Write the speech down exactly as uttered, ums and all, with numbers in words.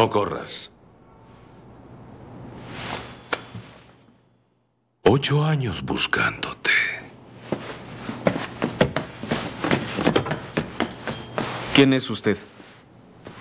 No corras. Ocho años buscándote. ¿Quién es usted?